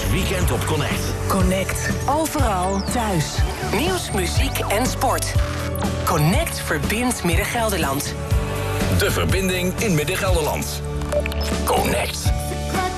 Dit weekend op Connect. Connect. Overal thuis. Nieuws, muziek en sport. Connect verbindt Midden-Gelderland. De verbinding in Midden-Gelderland. Connect.